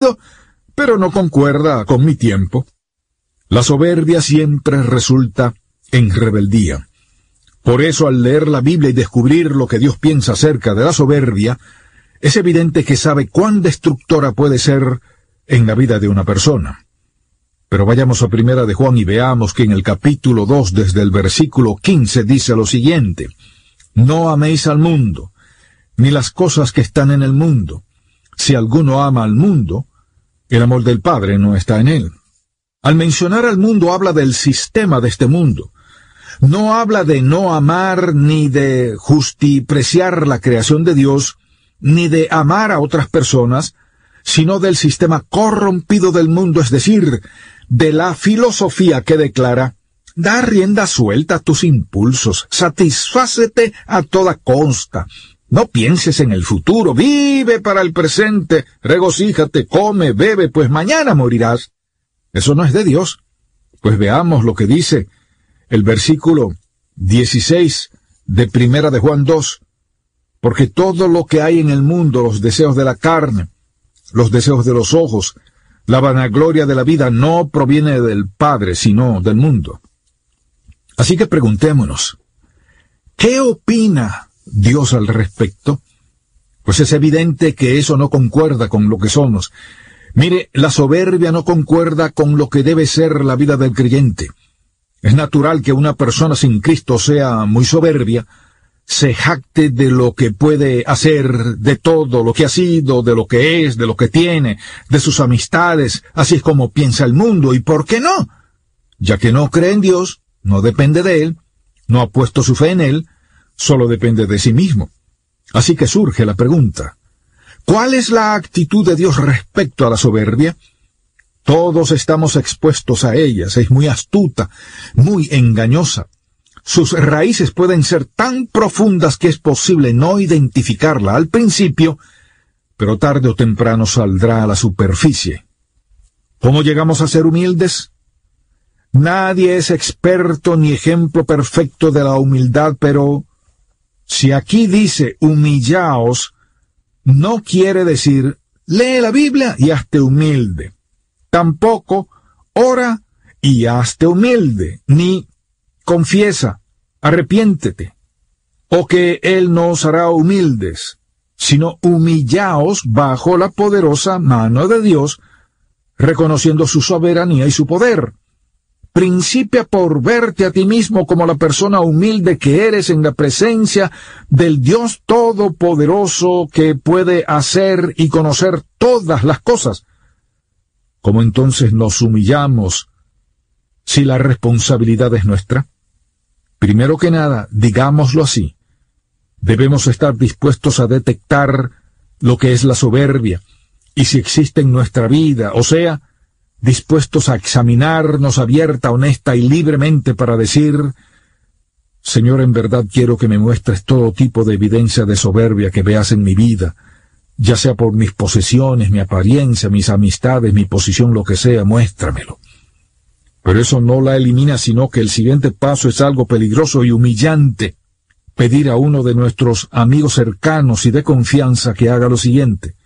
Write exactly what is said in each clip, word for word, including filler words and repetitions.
pero no concuerda con mi tiempo. La soberbia siempre resulta en rebeldía. Por eso, al leer la Biblia y descubrir lo que Dios piensa acerca de la soberbia, es evidente que sabe cuán destructora puede ser en la vida de una persona. Pero vayamos a Primera de Juan y veamos que en el capítulo dos, desde el versículo quince, dice lo siguiente: No améis al mundo, ni las cosas que están en el mundo. Si alguno ama al mundo, el amor del Padre no está en él. Al mencionar al mundo, habla del sistema de este mundo. No habla de no amar, ni de justipreciar la creación de Dios, ni de amar a otras personas, sino del sistema corrompido del mundo, es decir, de la filosofía que declara: da rienda suelta a tus impulsos, satisfácete a toda costa, no pienses en el futuro, vive para el presente, regocíjate, come, bebe, pues mañana morirás. Eso no es de Dios. Pues veamos lo que dice el versículo dieciséis de Primera de Juan dos. Porque todo lo que hay en el mundo, los deseos de la carne, los deseos de los ojos, la vanagloria de la vida, no proviene del Padre, sino del mundo. Así que preguntémonos, ¿qué opina Dios al respecto? Pues es evidente que eso no concuerda con lo que somos. Mire, la soberbia no concuerda con lo que debe ser la vida del creyente. Es natural que una persona sin Cristo sea muy soberbia, se jacte de lo que puede hacer, de todo lo que ha sido, de lo que es, de lo que tiene, de sus amistades, así es como piensa el mundo. ¿Y por qué no? Ya que no cree en Dios, no depende de Él, no ha puesto su fe en Él, solo depende de sí mismo. Así que surge la pregunta: ¿cuál es la actitud de Dios respecto a la soberbia? Todos estamos expuestos a ellas, es muy astuta, muy engañosa. Sus raíces pueden ser tan profundas que es posible no identificarla al principio, pero tarde o temprano saldrá a la superficie. ¿Cómo llegamos a ser humildes? Nadie es experto ni ejemplo perfecto de la humildad, pero si aquí dice humillaos, no quiere decir lee la Biblia y hazte humilde. Tampoco ora y hazte humilde, ni confiesa, arrepiéntete, o que Él no os hará humildes, sino humillaos bajo la poderosa mano de Dios, reconociendo su soberanía y su poder. Principia por verte a ti mismo como la persona humilde que eres en la presencia del Dios Todopoderoso que puede hacer y conocer todas las cosas. ¿Cómo entonces nos humillamos si la responsabilidad es nuestra? Primero que nada, digámoslo así, debemos estar dispuestos a detectar lo que es la soberbia, y si existe en nuestra vida, o sea, dispuestos a examinarnos abierta, honesta y libremente para decir: Señor, en verdad quiero que me muestres todo tipo de evidencia de soberbia que veas en mi vida, ya sea por mis posesiones, mi apariencia, mis amistades, mi posición, lo que sea, muéstramelo. Pero eso no la elimina, sino que el siguiente paso es algo peligroso y humillante: pedir a uno de nuestros amigos cercanos y de confianza que haga lo siguiente: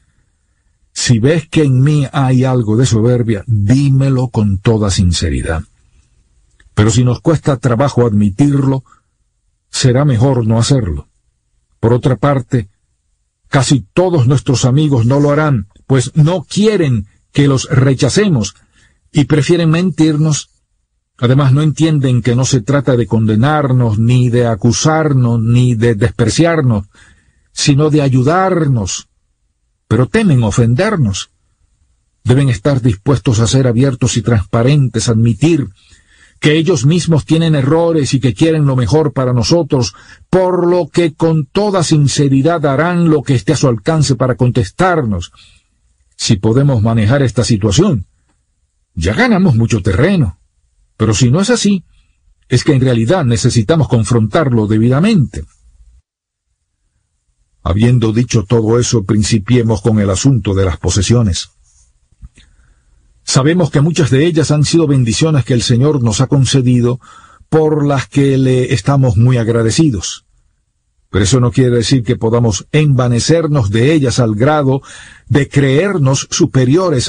si ves que en mí hay algo de soberbia, dímelo con toda sinceridad. Pero si nos cuesta trabajo admitirlo, será mejor no hacerlo. Por otra parte, casi todos nuestros amigos no lo harán, pues no quieren que los rechacemos y prefieren mentirnos. Además, no entienden que no se trata de condenarnos, ni de acusarnos, ni de despreciarnos, sino de ayudarnos. Pero temen ofendernos. Deben estar dispuestos a ser abiertos y transparentes, admitir que ellos mismos tienen errores y que quieren lo mejor para nosotros, por lo que con toda sinceridad harán lo que esté a su alcance para contestarnos. Si podemos manejar esta situación, ya ganamos mucho terreno. Pero si no es así, es que en realidad necesitamos confrontarlo debidamente. Habiendo dicho todo eso, principiemos con el asunto de las posesiones. Sabemos que muchas de ellas han sido bendiciones que el Señor nos ha concedido, por las que le estamos muy agradecidos. Pero eso no quiere decir que podamos envanecernos de ellas al grado de creernos superiores